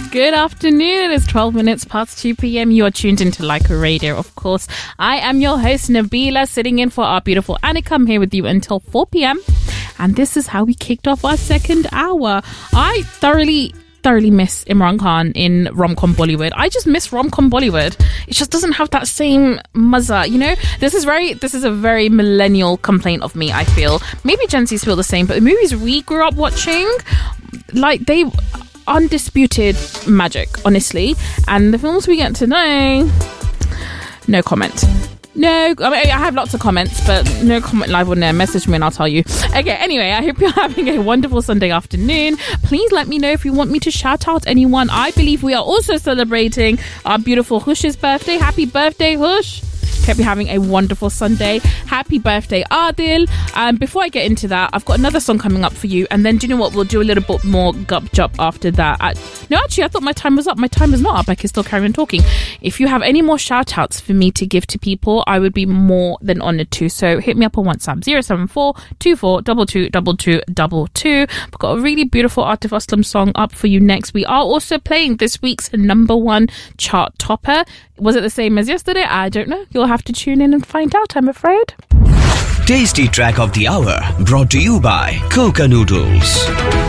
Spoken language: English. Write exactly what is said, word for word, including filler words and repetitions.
Good afternoon. It's twelve minutes past two p.m. You are tuned into Leica Radio, of course. I am your host, Nabila, sitting in for our beautiful Annika. I'm here with you until four p.m. And this is how we kicked off our second hour. I thoroughly... thoroughly miss Imran Khan in rom-com Bollywood. I just miss rom-com Bollywood. It just doesn't have that same mazza, you know? This is very, this is a very millennial complaint of me, I feel. Maybe Gen Zs feel the same, but the movies we grew up watching, like, they undisputed magic, honestly. And the films we get today, no comment. No, I mean, I have lots of comments, but no comment live on there. Message me and I'll tell you. Okay, anyway, I hope you're having a wonderful Sunday afternoon. Please let me know if you want me to shout out anyone. I believe we are also celebrating our beautiful Hush's birthday. Happy birthday, Hush. Hope you're having a wonderful Sunday. Happy birthday, Adil. Um, before I get into that, I've got another song coming up for you. And then, do you know what? We'll do a little bit more gup jup after that. I, no, actually, I thought my time was up. My time is not up. I can still carry on talking. If you have any more shout outs for me to give to people, I would be more than honoured to. So hit me up on WhatsApp, zero seven four two four two two two two two two. We've got a really beautiful Atif Aslam song up for you next. We are also playing this week's number one chart topper. Was it the same as yesterday? I don't know. You'll have to tune in and find out, I'm afraid. Tasty Track of the Hour, brought to you by Coca Noodles.